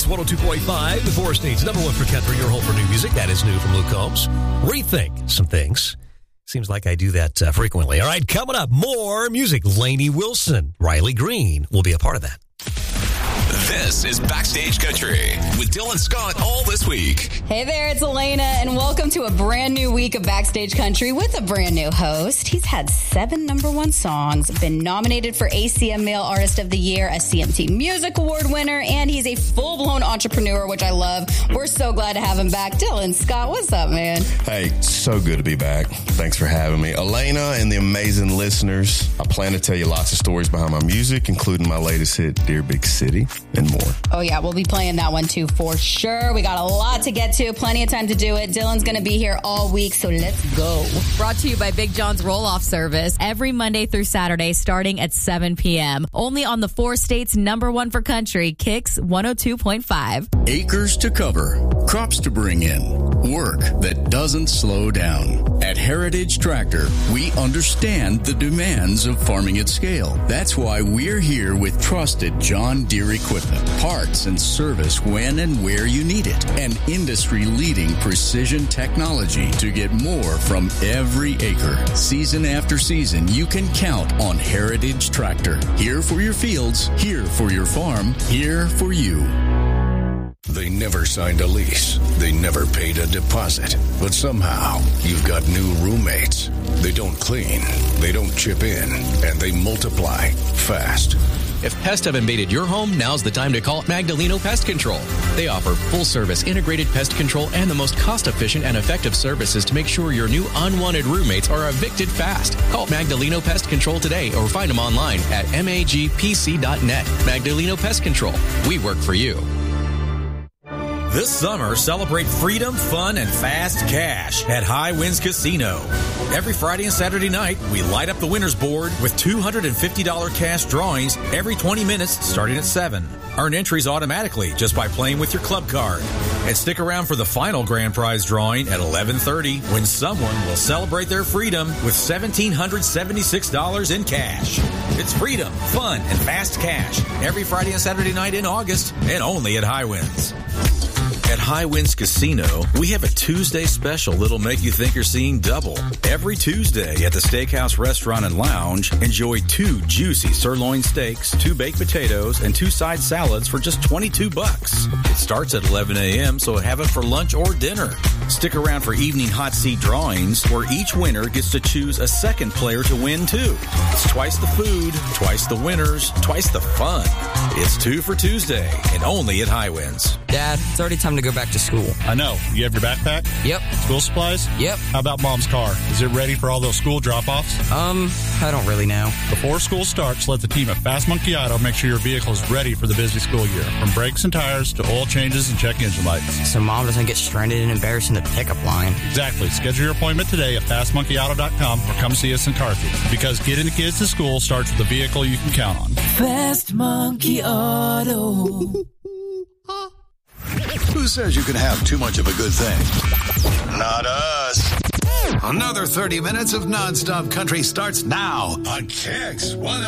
102.5, the four states, number one for country, your home for new music. That is new from Luke Combs. Rethink some things. Seems like I do that frequently. All right, coming up, more music. Lainey Wilson, Riley Green will be a part of that. This is Backstage Country with Dylan Scott all this week. Hey there, it's Elena, and welcome to a brand new week of Backstage Country with a brand new host. He's had 7 number one songs, been nominated for ACM Male Artist of the Year, a CMT Music Award winner, and he's a full-blown entrepreneur, which I love. We're so glad to have him back. Dylan Scott, what's up, man? Hey, so good to be back. Thanks for having me. Elena and the amazing listeners, I plan to tell you lots of stories behind my music, including my latest hit, Dear Big City, and more. Oh, yeah, we'll be playing that one, too, for sure. We got a lot to get to, plenty of time to do it. Dylan's going to be here all week, so let's go. Brought to you by Big John's Roll-Off Service every Monday through Saturday starting at 7 p.m. Only on the four states number one for country, Kicks 102.5. Acres to cover, crops to bring in, work that doesn't slow down. At Heritage Tractor, we understand the demands of farming at scale. That's why we're here with trusted John Deere equipment, parts and service when and where you need it, and industry-leading precision technology to get more from every acre. Season after season, you can count on Heritage Tractor. Here for your fields, here for your farm, here for you. They never signed a lease. They never paid a deposit. But somehow, you've got new roommates. They don't clean, they don't chip in, and they multiply fast. If pests have invaded your home, now's the time to call Magdaleno Pest Control. They offer full-service integrated pest control and the most cost-efficient and effective services to make sure your new unwanted roommates are evicted fast. Call Magdaleno Pest Control today or find them online at magpc.net. Magdaleno Pest Control. We work for you. This summer, celebrate freedom, fun, and fast cash at High Winds Casino. Every Friday and Saturday night, we light up the winner's board with $250 cash drawings every 20 minutes starting at 7. Earn entries automatically just by playing with your club card. And stick around for the final grand prize drawing at 11:30 when someone will celebrate their freedom with $1,776 in cash. It's freedom, fun, and fast cash every Friday and Saturday night in August and only at High Winds. At High Winds Casino, we have a Tuesday special that'll make you think you're seeing double. Every Tuesday at the Steakhouse Restaurant and Lounge, enjoy 2 juicy sirloin steaks, 2 baked potatoes, and 2 side salads for just $22. It starts at 11 a.m., so have it for lunch or dinner. Stick around for evening hot seat drawings, where each winner gets to choose a second player to win, too. It's twice the food, twice the winners, twice the fun. It's 2 for Tuesday, and only at High Winds. Dad, it's already time to go back to school. I know. You have your backpack? Yep. School supplies? Yep. How about Mom's car? Is it ready for all those school drop-offs? I don't really know. Before school starts, let the team at Fast Monkey Auto make sure your vehicle is ready for the busy school year. From brakes and tires to oil changes and check engine lights. So Mom doesn't get stranded and embarrassed in the pickup line. Exactly. Schedule your appointment today at fastmonkeyauto.com or come see us in Carthage. Because getting the kids to school starts with a vehicle you can count on. Fast Monkey Auto. Who says you can have too much of a good thing? Not us. Another 30 minutes of nonstop country starts now on Kicks 102.5.